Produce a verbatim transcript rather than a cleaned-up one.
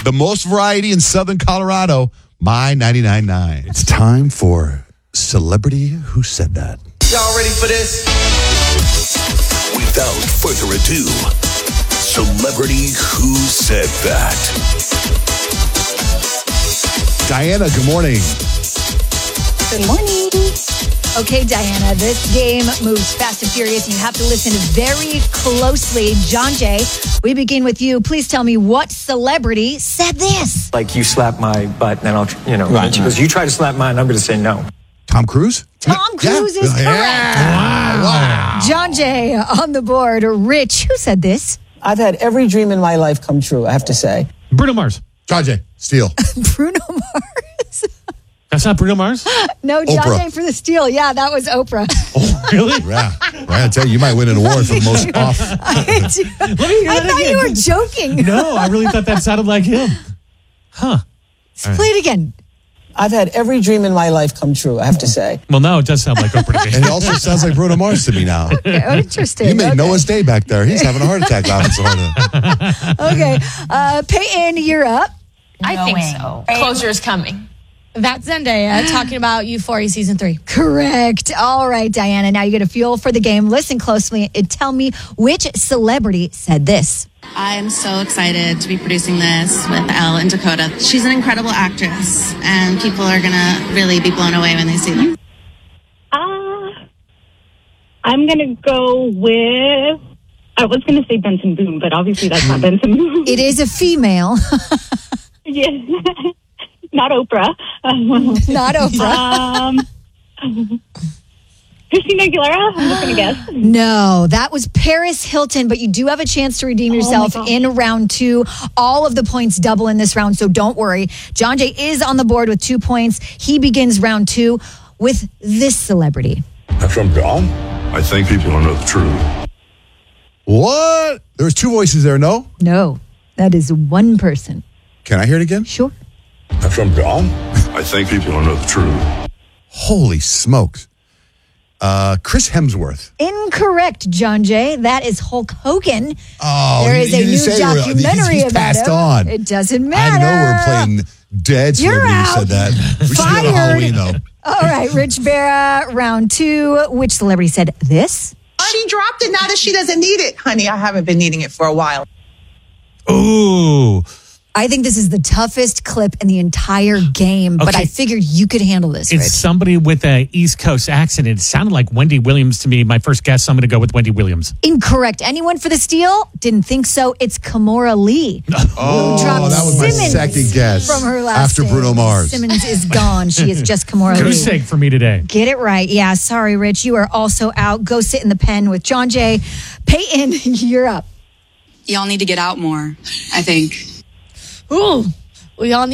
The most variety in Southern Colorado, My ninety-nine point nine. It's time for Celebrity Who Said That. Y'all ready for this? Without further ado, Celebrity Who Said That. Diana, good morning. Good morning. Okay, Diana, this game moves fast and furious. You have to listen very closely. John Jay, we begin with you. Please tell me what celebrity said this. Like you slap my butt, then I'll, you know, Right. because you try to slap mine, I'm going to say no. Tom Cruise? Tom Cruise Yeah. is correct. Yeah. Wow. John Jay on the board. Rich, who said this? I've had every dream in my life come true, I have to say. Bruno Mars. John Jay, Steele. Bruno Mars. That's not Bruno Mars? No, John Oprah. Jay for the steal. Yeah, that was Oprah. Oh, really? Yeah. I tell you, you might win an award for the most off. I, do- Let me hear I that thought again. you were joking. No, I really thought that sounded like him. Huh. Play it again. I've had every dream in my life come true, I have to say. Well, no, it does sound like Oprah to me. And it also sounds like Bruno Mars to me now. Okay, interesting. You made okay. Noah's day back there. He's having a heart attack laughing so hard. Okay. Uh, Peyton, you're up. I think so. Closure is coming. That's Zendaya talking about Euphoria season three. Correct. All right, Diana. Now you get a fuel for the game. Listen closely and tell me which celebrity said this. I'm so excited to be producing this with Elle and Dakota. She's an incredible actress, and people are going to really be blown away when they see them. Uh, I'm going to go with, I was going to say Benson Boone, but obviously that's not Benson Boone. It is a female. Yeah. Not Oprah. Not Oprah. Um, Christina Aguilera, I'm just going to guess. No, that was Paris Hilton, but you do have a chance to redeem yourself Oh in round two. All of the points double in this round, so don't worry. John Jay is on the board with two points. He begins round two with this celebrity. After I'm gone, I think people will know the truth. What? There was two voices there, no? No, that is one person. Can I hear it again? Sure. After I'm gone, I think people will know the truth. Holy smokes. Uh, Chris Hemsworth. Incorrect, John Jay. That is Hulk Hogan. Oh, there is you a didn't new say we're- documentary he's, he's about passed him. on. It doesn't I matter. know we're playing dead You're celebrity who out. said that. We should go to Fired. Halloween, though. All right, Rich Vera, round two. Which celebrity said this? She dropped it now that she doesn't need it. Honey, I haven't been needing it for a while. Ooh. I think this is the toughest clip in the entire game, but Okay. I figured you could handle this, It's Rich. somebody with a East Coast accent. It sounded like Wendy Williams to me. My first guess, I'm going to go with Wendy Williams. Incorrect. Anyone for the steal? Didn't think so. It's Kimora Lee. Oh, who dropped that was my Simmons second guess. from her last After name. Bruno Mars. Simmons is gone. She is just Kimora Lee. Goose egg for me today. Get it right. Yeah, sorry, Rich. You are also out. Go sit in the pen with John Jay. Peyton, you're up. Y'all need to get out more, I think. Ooh, we all need